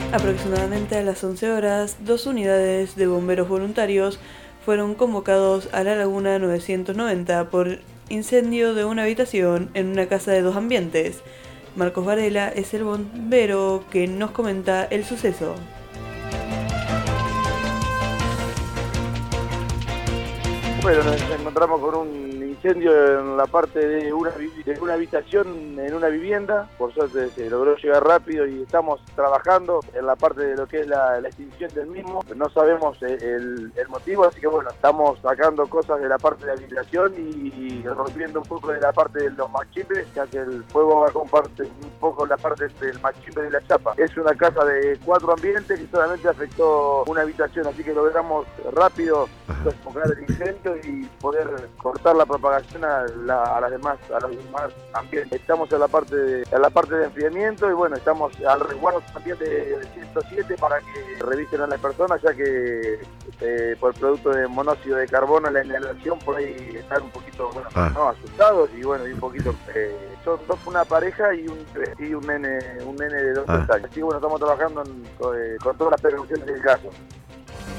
Aproximadamente a las 11 horas, dos unidades de bomberos voluntarios fueron convocados a la Laguna 990 por incendio de una habitación en una casa de dos ambientes. Marcos Varela es el bombero que nos comenta el suceso. Bueno, nos encontramos con un incendio en la parte de una habitación en una vivienda. Por suerte se logró llegar rápido y estamos trabajando en la parte de lo que es la extinción del mismo. No sabemos el motivo, así que bueno, estamos sacando cosas de la parte de la habitación y rompiendo un poco de la parte de los machimbres, ya que el fuego va a compartir un poco la parte del machimbre de la chapa. Es una casa de 4 ambientes que solamente afectó una habitación, así que logramos rápido sofocar el incendio y poder cortar la propagación a los demás ambientes. Estamos en la parte de enfriamiento y bueno, estamos al resguardo también de 107 para que revisen a las personas, ya que por producto de monóxido de carbono la inhalación por ahí están un poquito no, asustados y bueno, y un poquito son una pareja y un nene de 2 años. Así que bueno, estamos trabajando con todas las precauciones del caso.